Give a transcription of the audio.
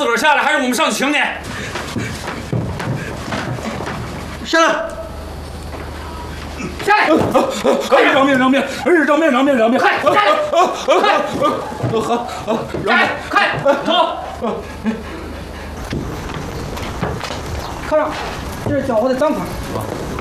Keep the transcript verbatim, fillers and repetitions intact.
自个儿下来，还是我们上去请你？ 下来。 下来！ 快让面让面，让面让面让面！ 快下来！快！ 好，好， 下来！快走！ 科长，这是缴获的赃款。